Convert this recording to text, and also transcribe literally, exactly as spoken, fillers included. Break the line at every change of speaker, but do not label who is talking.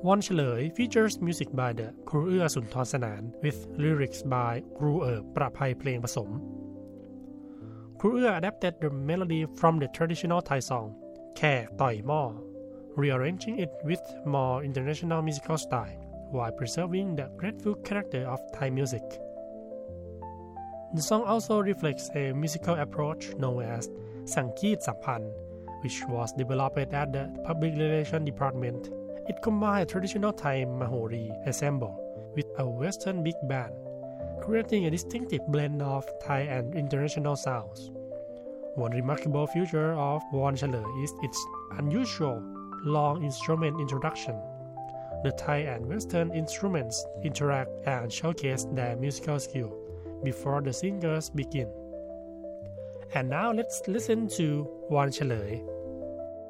วันเฉลย features music by the ครูเอื้อสุนทรสนาน with lyrics by ครูเอิบประภัยเพลงผสมครูเอื้อ adapted the melody from the traditional Thai song แขกต่อยหม้อ rearranging it with more international musical style while preserving the grateful character of Thai music. The song also reflects a musical approach known as สังคีตสัมพันธ์ which was developed at the Public Relations Department. It combined traditional Thai Mahori ensemble with a Western big band, creating a distinctive blend of Thai and international sounds. One remarkable feature of วันเฉลย is its unusual long instrument introduction. The Thai and Western instruments interact and showcase their musical skill before the singers begin. And now let's listen to วันเฉลย